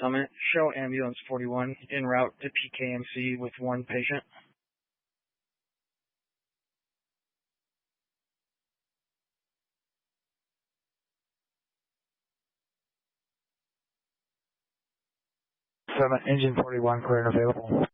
Summit. Show ambulance 41 en route to PKMC with one patient. Summit, engine 41, clear and available.